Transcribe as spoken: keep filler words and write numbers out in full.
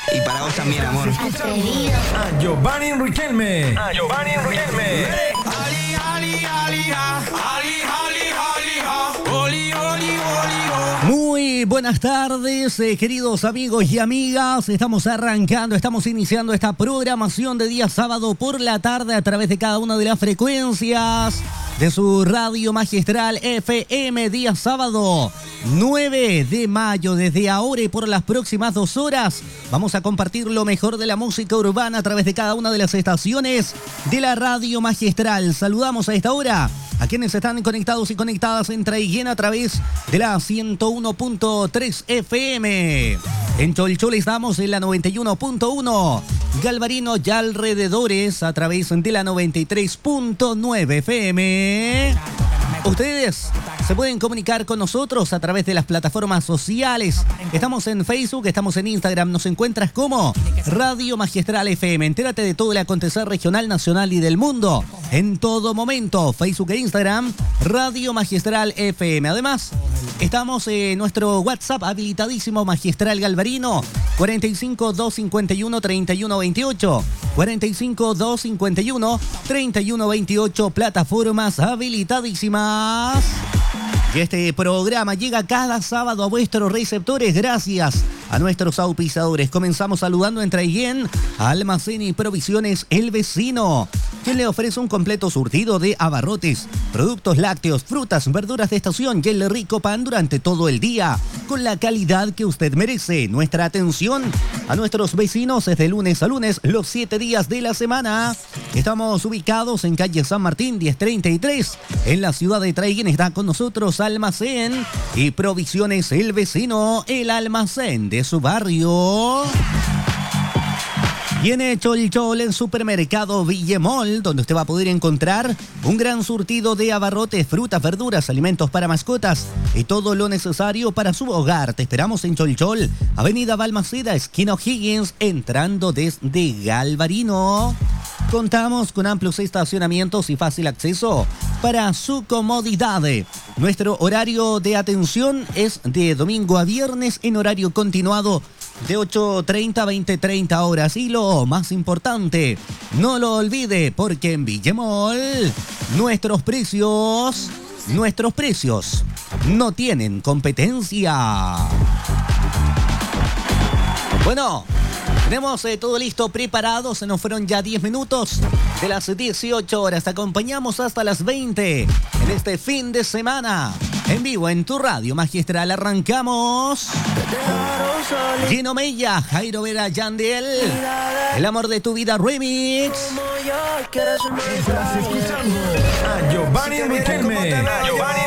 Y para vos también, amor. Atrevido. A Giovanni Riquelme. A Giovanni Riquelme. Ali, ali, ali, ah. Ali, ali, ali, ah. Oli, oli, oli, oh. Muy buenas tardes, eh, queridos amigos y amigas. Estamos arrancando, estamos iniciando esta programación de día sábado por la tarde a través de cada una de las frecuencias de su radio magistral F M. Día sábado nueve de mayo. Desde ahora y por las próximas dos horas vamos a compartir lo mejor de la música urbana a través de cada una de las estaciones de la radio magistral. Saludamos a esta hora a quienes están conectados y conectadas en Traiguén a través de la ciento uno punto tres F M. En Cholchol estamos en la noventa y uno punto uno. Galvarino y alrededores a través de la noventa y tres punto nueve F M. Ustedes se pueden comunicar con nosotros a través de las plataformas sociales. Estamos en Facebook, estamos en Instagram. Nos encuentras como Radio Magistral F M. Entérate de todo el acontecer regional, nacional y del mundo en todo momento. Facebook e Instagram, Radio Magistral F M. Además, estamos en nuestro WhatsApp habilitadísimo, Magistral Galvarino, cuarenta y cinco, doscientos cincuenta y uno, treinta y uno veintiocho. cuarenta y cinco, doscientos cincuenta y uno, treinta y uno veintiocho, plataformas habilitadísimas. Y este programa llega cada sábado a vuestros receptores gracias a nuestros auspiciadores. Comenzamos saludando en Traiguén a Almacén y Provisiones El Vecino, quien le ofrece un completo surtido de abarrotes, productos lácteos, frutas, verduras de estación y el rico pan durante todo el día, con la calidad que usted merece. Nuestra atención a nuestros vecinos es de lunes a lunes, los siete días de la semana. Estamos ubicados en calle San Martín, diez treinta y tres, en la ciudad de Traiguén. Está con nosotros Almacén y Provisiones El Vecino, el almacén de su barrio. Viene Cholchol en Supermercado Villemol, donde usted va a poder encontrar un gran surtido de abarrotes, frutas, verduras, alimentos para mascotas y todo lo necesario para su hogar. Te esperamos en Cholchol, Avenida Balmaceda, esquina O'Higgins, entrando desde Galvarino. Contamos con amplios estacionamientos y fácil acceso para su comodidad. Nuestro horario de atención es de domingo a viernes en horario continuado de ocho treinta a veinte treinta horas. Y lo más importante, no lo olvide, porque en Villemol nuestros precios, nuestros precios no tienen competencia. Bueno, tenemos eh, todo listo, preparado. Se nos fueron ya diez minutos de las dieciocho horas. Te acompañamos hasta las veinte en este fin de semana. En vivo en tu radio magistral arrancamos. Gino Mella, Jairo Vera, Yandel, El amor de tu vida remix. Estás escuchando a Giovanni Riquelme. A Giovanni